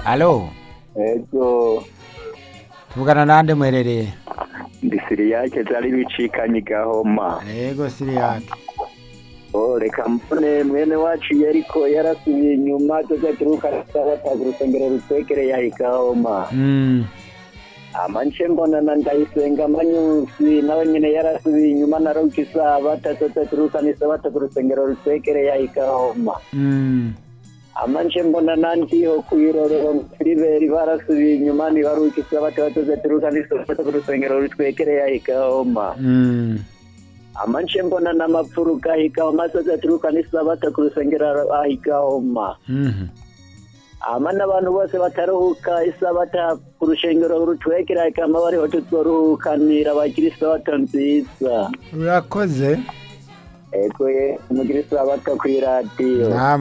Alo, Ego, tuvugana nande mwerereye? ndi Siriyake zari bicikanye Gahoma. Yego Siriyake. Reka mbone mwene wacu yariko yarasubiye inyuma tugaturuka bata ku rusengero rutwegereye aho i Gahoma. Amanje mbona na Ndayisenga Amanyusi nawe nyene yarasubiye inyuma na Rukisa bataturuka n'isabata ku rusengero rutwegereye aho i Gahoma. Amanje mbona nandiho kuyirorero Filiberi barasubiye inyuma ni Rukisa bataturuka n'isabata ku rusengero rutwegereye aho i Gahoma. Amanje mbona n'amapfuru gahiga amasoza turuka n'isabata ku rusengero aho i Gahoma. Amana abantu bose bataruhuka isabata ku rushengero rutwekera ikama bariho tuzoruhukanira bagira isabata nziza. Urakoze. Ego mugira isabata ku radio.